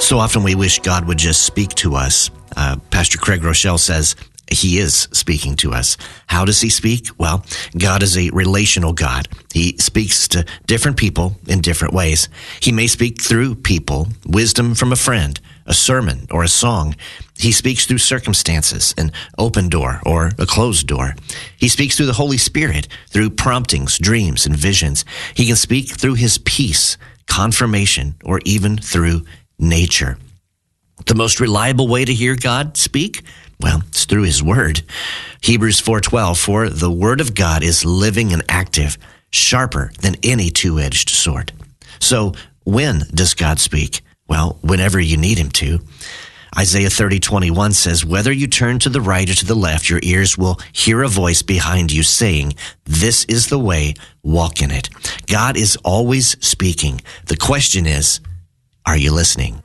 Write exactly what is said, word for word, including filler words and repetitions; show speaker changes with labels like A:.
A: So often we wish God would just speak to us. Uh, Pastor Craig Rochelle says he is speaking to us. How does he speak? Well, God is a relational God. He speaks to different people in different ways. He may speak through people, wisdom from a friend, a sermon, or a song. He speaks through circumstances, an open door or a closed door. He speaks through the Holy Spirit, through promptings, dreams, and visions. He can speak through his peace, confirmation, or even through nature. The most reliable way to hear God speak? Well, it's through his word. Hebrews four twelve, for the word of God is living and active, sharper than any two-edged sword. So when does God speak? Well, whenever you need him to. Isaiah thirty twenty-one says, whether you turn to the right or to the left, your ears will hear a voice behind you saying, this is the way, walk in it. God is always speaking. The question is, are you listening?